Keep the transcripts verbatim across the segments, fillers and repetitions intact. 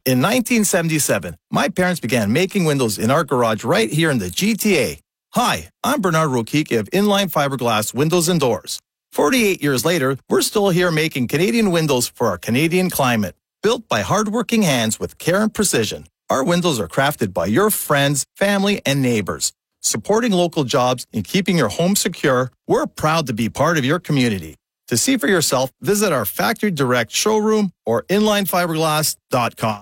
In nineteen seventy-seven, my parents began making windows in our garage right here in the G T A. Hi, I'm Bernard Rokicki of Inline Fiberglass Windows and Doors. forty-eight years later, we're still here making Canadian windows for our Canadian climate. Built by hardworking hands with care and precision, our windows are crafted by your friends, family, and neighbors. Supporting local jobs and keeping your home secure, we're proud to be part of your community. To see for yourself, visit our Factory Direct showroom or inline fiberglass dot com.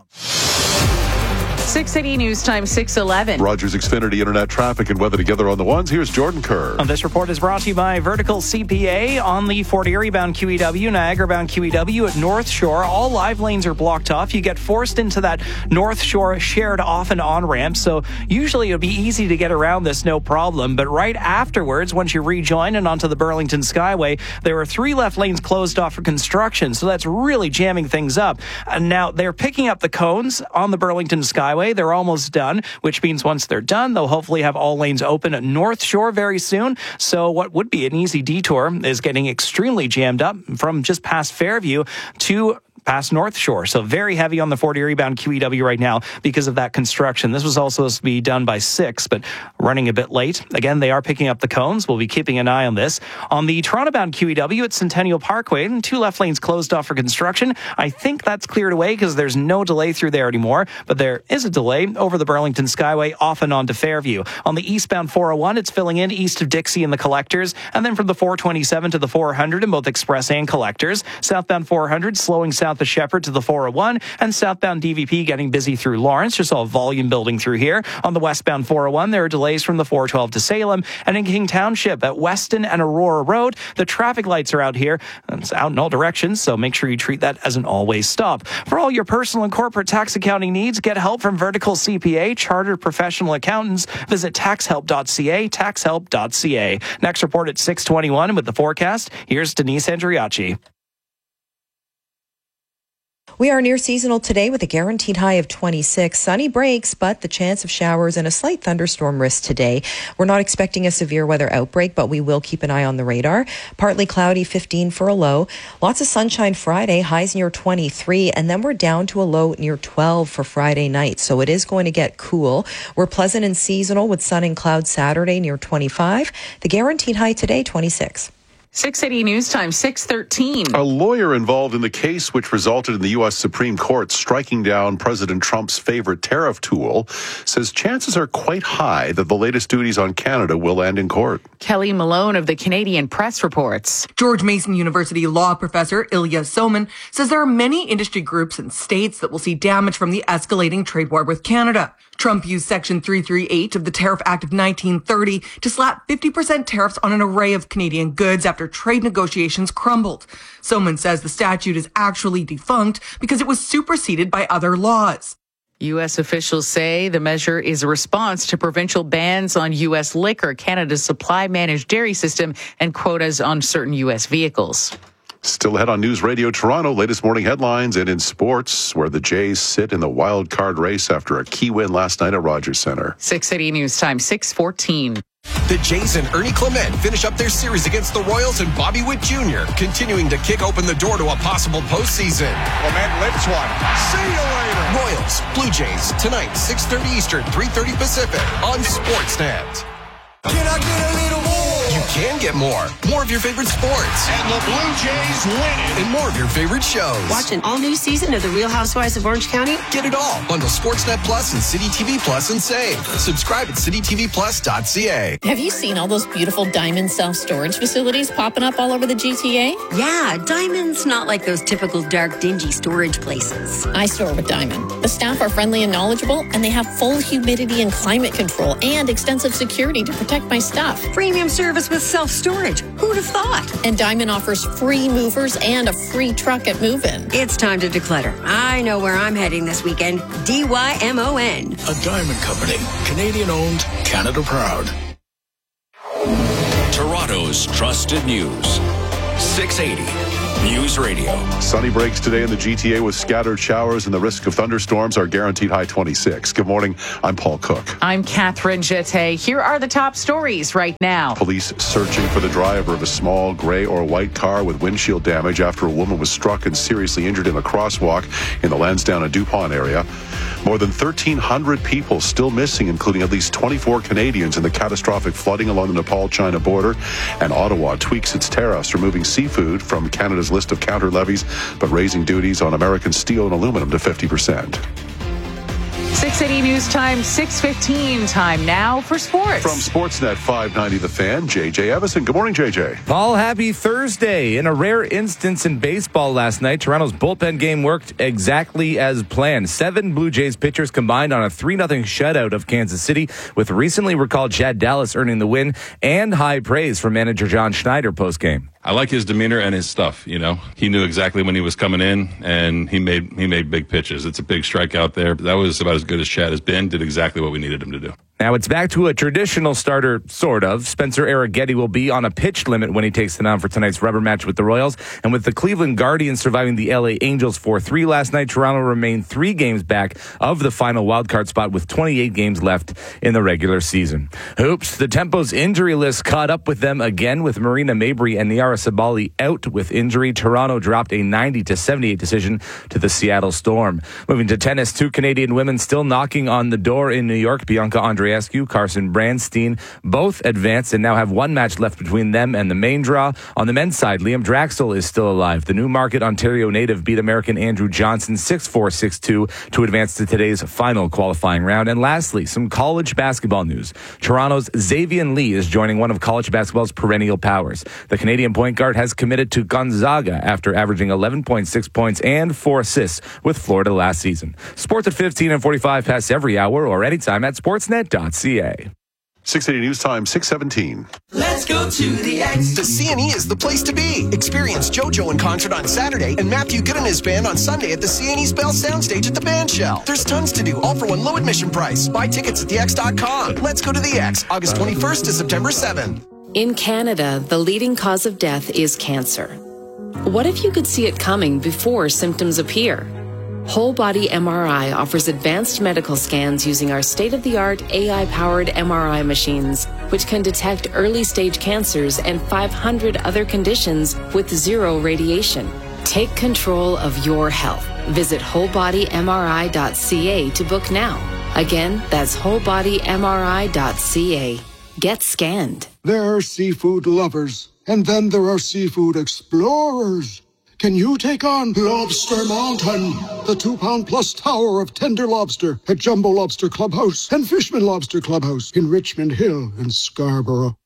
six eighty News Time, six eleven. Rogers Xfinity Internet traffic and weather together on the ones. Here's Jordan Kerr. This report is brought to you by Vertical C P A on the Fort Erie bound Q E W, Niagara bound Q E W at North Shore. All live lanes are blocked off. You get forced into that North Shore shared off and on ramp, so usually it would be easy to get around this, no problem. But right afterwards, once you rejoin and onto the Burlington Skyway, there are three left lanes closed off for construction, so that's really jamming things up. And now they're picking up the cones on the Burlington Skyway. They're almost done, which means once they're done, they'll hopefully have all lanes open at North Shore very soon. So what would be an easy detour is getting extremely jammed up from just past Fairview to past North Shore. So very heavy on the Fort Erie bound Q E W right now because of that construction. This was also supposed to be done by six, but running a bit late. Again, they are picking up the cones. We'll be keeping an eye on this. On the Toronto bound Q E W at Centennial Parkway, two left lanes closed off for construction. I think that's cleared away because there's no delay through there anymore, but there is a delay over the Burlington Skyway off and on to Fairview. On the eastbound four oh one, it's filling in east of Dixie and the Collectors, and then from the four twenty-seven to the four hundred in both Express and Collectors. Southbound four hundred slowing south of Shepherd to the four oh one, and southbound D V P getting busy through Lawrence. Just saw volume building through here. On the westbound four oh one, there are delays from the four twelve to Salem, and in King Township at Weston and Aurora Road, the traffic lights are out here. It's out in all directions, so make sure you treat that as an always stop. For all your personal and corporate tax accounting needs, get help from Vertical C P A, chartered professional accountants. Visit tax help dot c a, tax help dot c a. Next report at six twenty-one, and with the forecast, here's Denise Andriacci. We are near seasonal today with a guaranteed high of twenty-six. Sunny breaks, but the chance of showers and a slight thunderstorm risk today. We're not expecting a severe weather outbreak, but we will keep an eye on the radar. Partly cloudy, fifteen for a low. Lots of sunshine Friday, highs near twenty-three, and then we're down to a low near twelve for Friday night. So it is going to get cool. We're pleasant and seasonal with sun and clouds Saturday near twenty-five. The guaranteed high today, twenty-six. six eighty News Time, six thirteen. A lawyer involved in the case which resulted in the U S Supreme Court striking down President Trump's favorite tariff tool says chances are quite high that the latest duties on Canada will end in court. Kelly Malone of the Canadian Press reports. George Mason University law professor Ilya Soman says there are many industry groups and states that will see damage from the escalating trade war with Canada. Trump used Section three thirty-eight of the Tariff Act of nineteen thirty to slap fifty percent tariffs on an array of Canadian goods after trade negotiations crumbled. Soman says the statute is actually defunct because it was superseded by other laws. U S officials say the measure is a response to provincial bans on U S liquor, Canada's supply managed dairy system, and quotas on certain U S vehicles. Still ahead on News Radio Toronto, latest morning headlines, and in sports, where the Jays sit in the wild card race after a key win last night at Rogers Centre. six eighty News Time, six fourteen. The Jays and Ernie Clement finish up their series against the Royals and Bobby Witt Junior, continuing to kick open the door to a possible postseason. Clement lifts one. See you later. Royals, Blue Jays, tonight, six thirty Eastern, three thirty Pacific, on Sportsnet. Can I get a little more? You can get more. More of your favorite sports. And the Blue Jays win it. And more of your favorite shows. Watch an all-new season of The Real Housewives of Orange County. Get it all. Bundle Sportsnet Plus and City T V Plus and save. Subscribe at city t v plus dot c a. Have you seen all those beautiful Diamond self-storage facilities popping up all over the G T A? Yeah, Diamond's not like those typical dark, dingy storage places. I store with Diamond. The staff are friendly and knowledgeable, and they have full humidity and climate control and extensive security to protect my stuff. Premium service with self-storage. Who'd have thought? And Diamond offers free movers and a free truck at move-in. It's time to declutter. I know where I'm heading this weekend. D Y M O N. A Diamond Company. Canadian-owned, Canada-proud. Toronto's trusted news. six eighty News Radio. Sunny breaks today in the G T A with scattered showers and the risk of thunderstorms. Our guaranteed high twenty-six. Good morning. I'm Paul Cook. I'm Catherine Jette. Here are the top stories right now. Police searching for the driver of a small gray or white car with windshield damage after a woman was struck and seriously injured in a crosswalk in the Lansdowne and DuPont area. More than thirteen hundred people still missing, including at least twenty-four Canadians in the catastrophic flooding along the Nepal-China border. And Ottawa tweaks its tariffs, removing seafood from Canada's list of counter levies, but raising duties on American steel and aluminum to fifty percent. six eighty News Time, six fifteen. Time now for sports. From Sportsnet five ninety The Fan, J J Evison. Good morning, J J. Paul, happy Thursday. In a rare instance in baseball last night, Toronto's bullpen game worked exactly as planned. Seven Blue Jays pitchers combined on a three nothing shutout of Kansas City, with recently recalled Chad Dallas earning the win and high praise from manager John Schneider postgame. I like his demeanor and his stuff. You know, he knew exactly when he was coming in, and he made he made big pitches. It's a big strikeout there. That was about as good as Chad has been. Did exactly what we needed him to do. Now it's back to a traditional starter, sort of. Spencer Arrighetti will be on a pitch limit when he takes the mound for tonight's rubber match with the Royals. And with the Cleveland Guardians surviving the L A Angels four three last night, Toronto remained three games back of the final wildcard spot with twenty-eight games left in the regular season. Hoops, the Tempo's injury list caught up with them again, with Marina Mabrey and Niara Sabali out with injury. Toronto dropped a ninety to seventy-eight decision to the Seattle Storm. Moving to tennis, two Canadian women still knocking on the door in New York. Bianca Andreescu, Carson Brandstein both advanced and now have one match left between them and the main draw. On the men's side, Liam Draxel is still alive. The Newmarket, Ontario native beat American Andrew Johnson six four, six two to advance to today's final qualifying round. And lastly, some college basketball news. Toronto's Xavier Lee is joining one of college basketball's perennial powers. The Canadian point guard has committed to Gonzaga after averaging eleven point six points and four assists with Florida last season. Sports at fifteen and forty-five past every hour or anytime at sportsnet dot c a. six eighty News Time, six seventeen. Let's go to the X. The C and E is the place to be. Experience JoJo in concert on Saturday and Matthew Good and his band on Sunday at the C and E's Bell Soundstage at the Band Shell. There's tons to do, all for one low admission price. Buy tickets at the x dot com. Let's go to the X, August twenty-first to September seventh. In Canada, the leading cause of death is cancer. What if you could see it coming before symptoms appear? Whole Body M R I offers advanced medical scans using our state-of-the-art A I-powered M R I machines, which can detect early-stage cancers and five hundred other conditions with zero radiation. Take control of your health. Visit whole body m r i dot c a to book now. Again, that's whole body m r i dot c a. Get scanned. There are seafood lovers, and then there are seafood explorers. Can you take on Lobster Mountain, the two-pound plus tower of tender lobster at Jumbo Lobster Clubhouse and Fishman Lobster Clubhouse in Richmond Hill and Scarborough?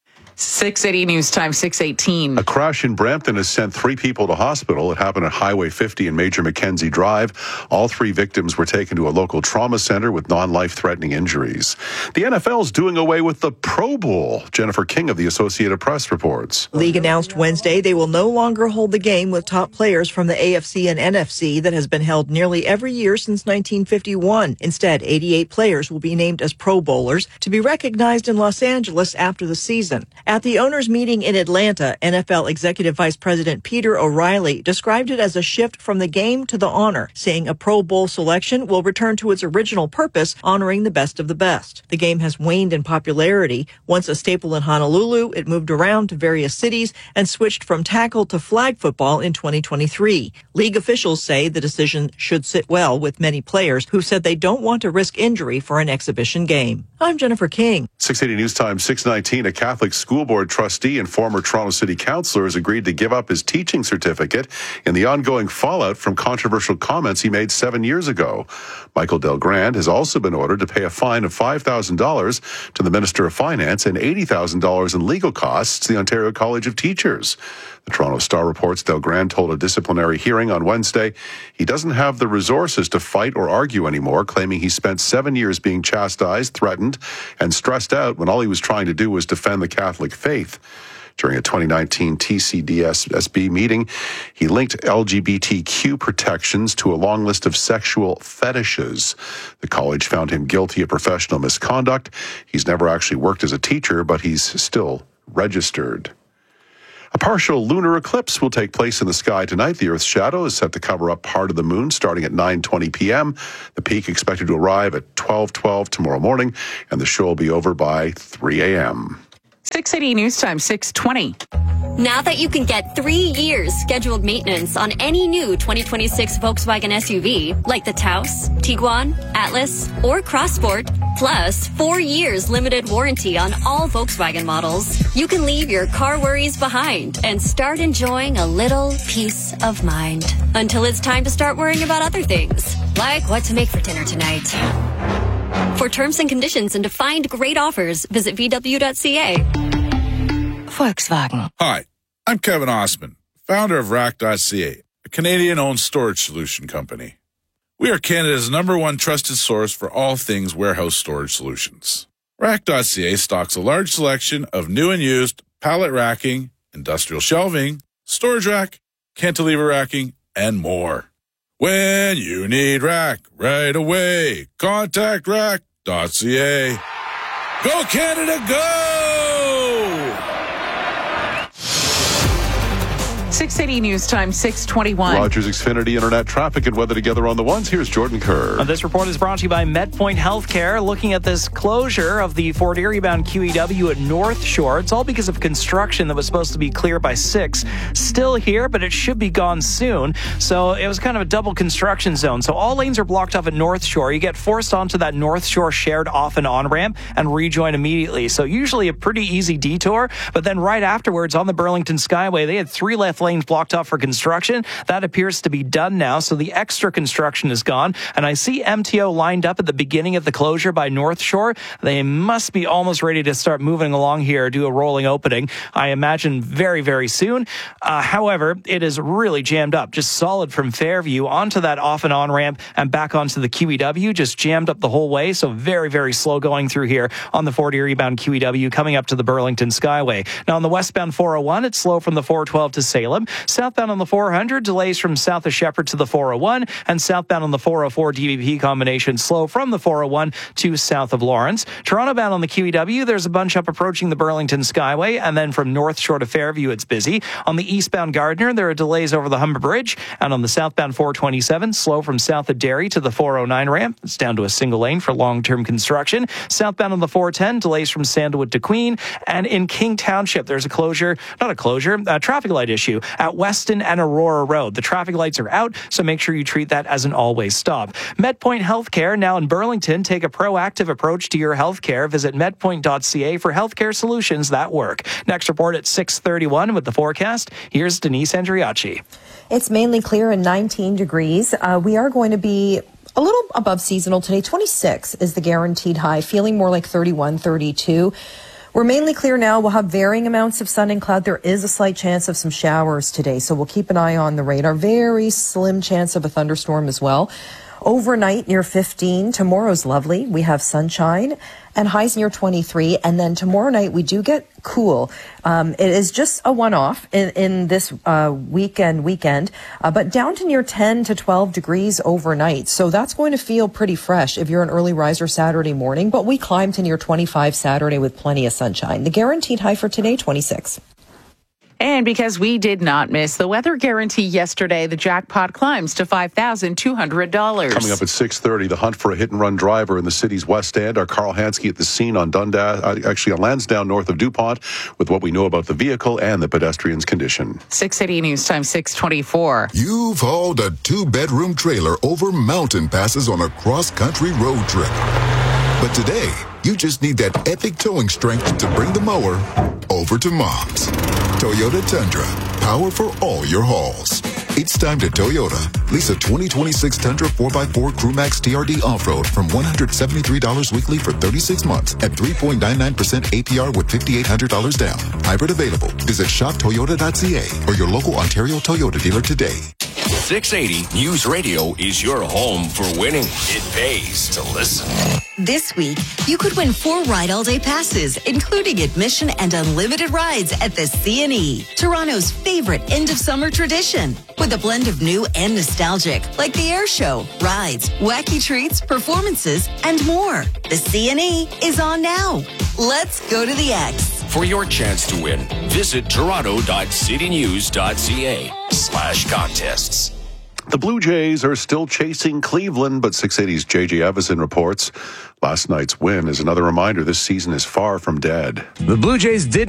six eighty News Time, six eighteen. A crash in Brampton has sent three people to hospital. It happened at Highway fifty and Major Mackenzie Drive. All three victims were taken to a local trauma center with non-life-threatening injuries. The N F L's doing away with the Pro Bowl. Jennifer King of the Associated Press reports. League announced Wednesday they will no longer hold the game with top players from the A F C and N F C that has been held nearly every year since nineteen fifty-one. Instead, eighty-eight players will be named as Pro Bowlers to be recognized in Los Angeles after the season. At the owners' meeting in Atlanta, N F L Executive Vice President Peter O'Reilly described it as a shift from the game to the honor, saying a Pro Bowl selection will return to its original purpose, honoring the best of the best. The game has waned in popularity. Once a staple in Honolulu, it moved around to various cities and switched from tackle to flag football in twenty twenty-three. League officials say the decision should sit well with many players who said they don't want to risk injury for an exhibition game. I'm Jennifer King. six eighty News Time, six nineteen. A Catholic school board trustee and former Toronto City Councillor has agreed to give up his teaching certificate in the ongoing fallout from controversial comments he made seven years ago. Michael Delgrand has also been ordered to pay a fine of five thousand dollars to the Minister of Finance and eighty thousand dollars in legal costs to the Ontario College of Teachers. The Toronto Star reports Delgrand told a disciplinary hearing on Wednesday he doesn't have the resources to fight or argue anymore, claiming he spent seven years being chastised, threatened, and stressed out when all he was trying to do was defend the Catholic faith. During a twenty nineteen T C D S S B meeting, he linked L G B T Q protections to a long list of sexual fetishes. The college found him guilty of professional misconduct. He's never actually worked as a teacher, but he's still registered. A partial lunar eclipse will take place in the sky tonight. The Earth's shadow is set to cover up part of the moon starting at nine twenty p.m. The peak expected to arrive at twelve twelve tomorrow morning, and the show will be over by three a.m. six eighty News Time, six twenty. Now that you can get three years scheduled maintenance on any new twenty twenty-six Volkswagen S U V, like the Taos, Tiguan, Atlas, or Crossport, plus four years limited warranty on all Volkswagen models, you can leave your car worries behind and start enjoying a little peace of mind. Until it's time to start worrying about other things, like what to make for dinner tonight. For terms and conditions and to find great offers, visit v w dot c a. Volkswagen. Hi, I'm Kevin Osman, founder of rack dot c a, a Canadian-owned storage solution company. We are Canada's number one trusted source for all things warehouse storage solutions. rack dot c a stocks a large selection of new and used pallet racking, industrial shelving, storage rack, cantilever racking, and more. When you need rack right away, contact rack dot c a. Go Canada, go! six eighty News Time, six twenty-one. Rogers Xfinity Internet traffic and weather together on the ones. Here's Jordan Kerr. Uh, this report is brought to you by MedPoint Healthcare. Looking at this closure of the Fort Erie-bound Q E W at North Shore. It's all because of construction that was supposed to be clear by six. Still here, but it should be gone soon. So it was kind of a double construction zone. So all lanes are blocked off at North Shore. You get forced onto that North Shore shared off and on ramp and rejoin immediately. So usually a pretty easy detour. But then right afterwards on the Burlington Skyway, they had three left lanes blocked off for construction. That appears to be done now, so the extra construction is gone. And I see M T O lined up at the beginning of the closure by North Shore. They must be almost ready to start moving along here, do a rolling opening, I imagine very, very soon. Uh, however, it is really jammed up, just solid from Fairview onto that off and on ramp and back onto the Q E W, just jammed up the whole way. So very, very slow going through here on the Fort Erie-bound Q E W coming up to the Burlington Skyway. Now on the westbound four oh one, it's slow from the four twelve to Salem. Southbound on the four hundred, delays from south of Shepherd to the four oh one, and southbound on the four oh four D V P combination, slow from the four oh one to south of Lawrence. Toronto bound on the Q E W, there's a bunch up approaching the Burlington Skyway, and then from North Shore to Fairview, it's busy. On the eastbound Gardiner, there are delays over the Humber Bridge, and on the southbound four twenty-seven, slow from south of Derry to the four oh nine ramp. It's down to a single lane for long-term construction. Southbound on the four ten, delays from Sandalwood to Queen, and in King Township, there's a closure, not a closure, a traffic light issue at Weston and Aurora Road. The traffic lights are out, so make sure you treat that as an always stop. MedPoint Healthcare, now in Burlington, take a proactive approach to your healthcare. Visit medpoint dot c a for healthcare solutions that work. Next report at six thirty-one with the forecast. Here's Denise Andriacci. It's mainly clear and nineteen degrees. Uh, we are going to be a little above seasonal today. twenty-six is the guaranteed high, feeling more like thirty-one, thirty-two. We're mainly clear now. We'll have varying amounts of sun and cloud. There is a slight chance of some showers today, so we'll keep an eye on the radar. Very slim chance of a thunderstorm as well. Overnight near fifteen. Tomorrow's lovely. We have sunshine and highs near twenty-three. And then tomorrow night we do get cool. Um, it is just a one-off in, in this uh, weekend, weekend, uh, but down to near ten to twelve degrees overnight. So that's going to feel pretty fresh if you're an early riser Saturday morning. But we climb to near twenty-five Saturday with plenty of sunshine. The guaranteed high for today, twenty-six. And because we did not miss the weather guarantee yesterday, the jackpot climbs to five thousand two hundred dollars. Coming up at six thirty, the hunt for a hit-and-run driver in the city's West End. Our Carl Hansky at the scene on Dundas, uh, actually on Lansdowne, north of DuPont, with what we know about the vehicle and the pedestrian's condition. six eighty News Time, six twenty-four. You've hauled a two-bedroom trailer over mountain passes on a cross-country road trip. But today, you just need that epic towing strength to bring the mower over to Mom's. Toyota Tundra, power for all your hauls. It's time to Toyota. Lease a twenty twenty-six Tundra four by four CrewMax T R D Off-Road from one hundred seventy-three dollars weekly for thirty-six months at three point nine nine percent A P R with five thousand eight hundred dollars down. Hybrid available. Visit shop toyota dot c a or your local Ontario Toyota dealer today. six eighty News Radio is your home for winning. It pays to listen. This week, you could win four Ride All Day passes, including admission and unlimited rides at the C and E, Toronto's favorite end-of-summer tradition. With a blend of new and nostalgic, like the air show, rides, wacky treats, performances, and more. The C and E is on now. Let's go to the X. For your chance to win, visit toronto.citynews.ca slash contests. The Blue Jays are still chasing Cleveland, but six eighty's J J Evison reports last night's win is another reminder this season is far from dead. The Blue Jays did